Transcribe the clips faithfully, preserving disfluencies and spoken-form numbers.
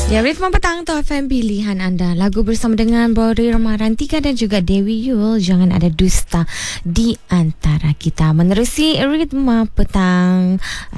Ya, Ritma Petang tu F M pilihan anda. Lagu bersama dengan Bori Roma Rantika dan juga Dewi Yul. Jangan ada dusta di antara kita. Menerusi Ritma Petang,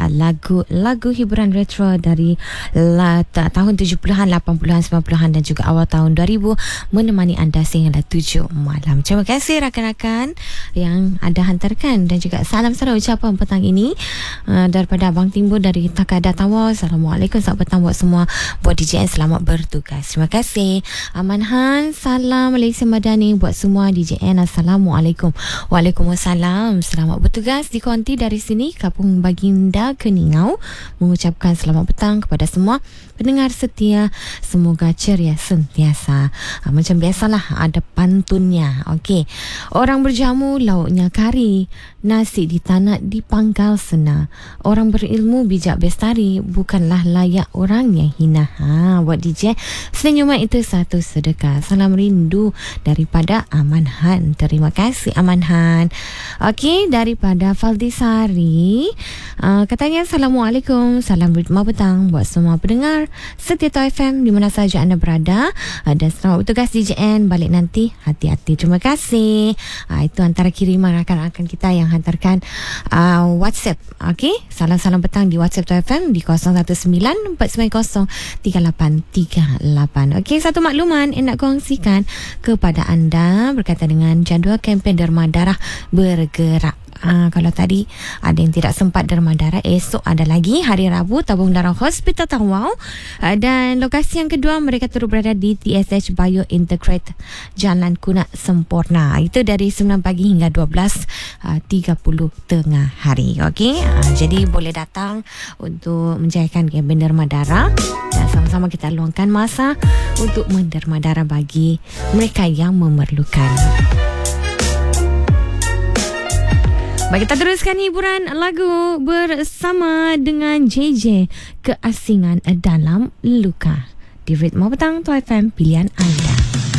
lagu-lagu hiburan retro dari la, tahun tujuh puluhan, lapan puluhan, sembilan puluhan dan juga awal tahun dua ribu menemani anda sehingga tujuh malam. Terima kasih rakan-rakan yang ada hantarkan dan juga salam-salam ucapan petang ini uh, daripada Abang Timbu dari Takada Tawau. Assalamualaikum, selamat petang buat semua, buat D J selamat bertugas. Terima kasih. Aman Han, salam Malaysia Madani buat semua D J N. Assalamualaikum. Waalaikumsalam. Selamat bertugas di konti dari sini Kampung Baginda Keningau. Mengucapkan selamat petang kepada semua pendengar setia. Semoga ceria sentiasa. Ha, macam biasalah ada pantunnya. Okey. Orang berjamu lauknya kari, nasi di tanah dipanggal sena. Orang berilmu bijak bestari, bukanlah layak orang yang hina. Ha, buat D J, senyuman itu satu sedekah. Salam rindu daripada Aman Han. Terima kasih Aman Han. Okey, daripada Faldisari, uh, katanya Assalamualaikum, salam Ritma Petang buat semua pendengar setia F M di mana saja anda berada, uh, dan selamat bertugas D J N. Balik nanti hati-hati. Terima kasih. Uh, itu antara kiriman rakan-rakan kita yang hantarkan uh, WhatsApp. Okey, salam-salam petang di WhatsApp F M di kosong satu sembilan empat sembilan kosong tiga lapan tiga lapan. Okey, satu makluman yang nak kongsikan kepada anda berkaitan dengan jadual kempen derma darah bergerak. Ah, kalau tadi ada yang tidak sempat derma darah, esok ada lagi hari Rabu tabung darah Hospital Tawau, ah, dan lokasi yang kedua mereka terus berada di T S H Bio Integrate Jalan Kunak Sempurna. Itu dari sembilan pagi hingga dua belas tiga puluh tengah hari. Okey, ah, jadi boleh datang untuk menjayakan kempen derma darah dan sama-sama kita luangkan masa untuk menderma darah bagi mereka yang memerlukan. Baik, kita teruskan hiburan lagu bersama dengan J J, Keasingan Dalam Luka di Ritma Petang tu F M pilihan anda.